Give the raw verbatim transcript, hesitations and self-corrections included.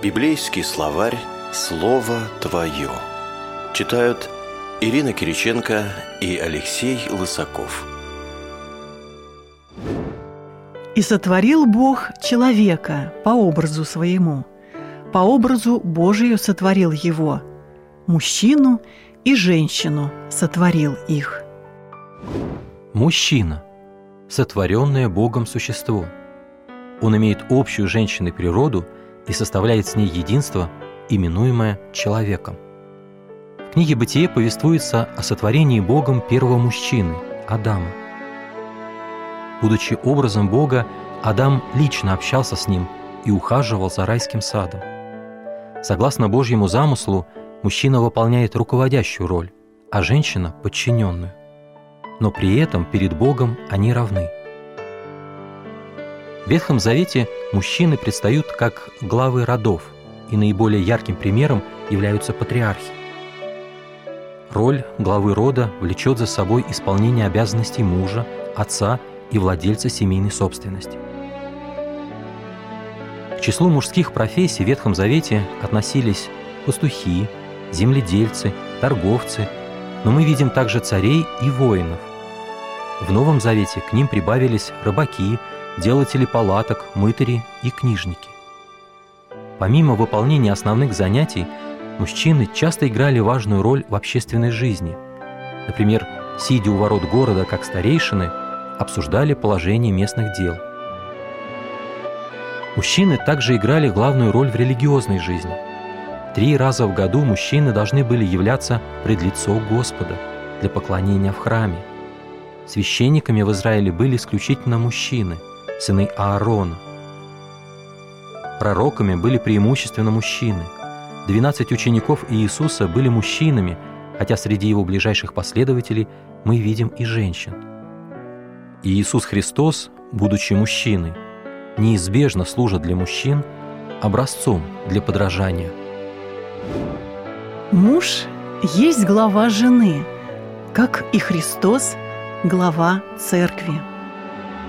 Библейский словарь «Слово Твое». Читают Ирина Кириченко и Алексей Лысаков. «И сотворил Бог человека по образу своему, по образу Божию сотворил его, мужчину и женщину сотворил их». Мужчина – сотворенное Богом существо. Он имеет общую с женщиной природу и составляет с ней единство, именуемое человеком. В книге «Бытие» повествуется о сотворении Богом первого мужчины – Адама. Будучи образом Бога, Адам лично общался с ним и ухаживал за райским садом. Согласно Божьему замыслу, мужчина выполняет руководящую роль, а женщина – подчиненную. Но при этом перед Богом они равны. В Ветхом Завете мужчины предстают как главы родов, и наиболее ярким примером являются патриархи. Роль главы рода влечет за собой исполнение обязанностей мужа, отца и владельца семейной собственности. К числу мужских профессий в Ветхом Завете относились пастухи, земледельцы, торговцы, но мы видим также царей и воинов. В Новом Завете к ним прибавились рыбаки, делатели палаток, мытари и книжники. Помимо выполнения основных занятий, мужчины часто играли важную роль в общественной жизни. Например, сидя у ворот города как старейшины, обсуждали положение местных дел. Мужчины также играли главную роль в религиозной жизни. Три раза в году мужчины должны были являться пред лицо Господа для поклонения в храме. Священниками в Израиле были исключительно мужчины, сыны Аарона. Пророками были преимущественно мужчины. Двенадцать учеников Иисуса были мужчинами, хотя среди его ближайших последователей мы видим и женщин. И Иисус Христос, будучи мужчиной, неизбежно служит для мужчин образцом для подражания. Муж есть глава жены, как и Христос – глава церкви.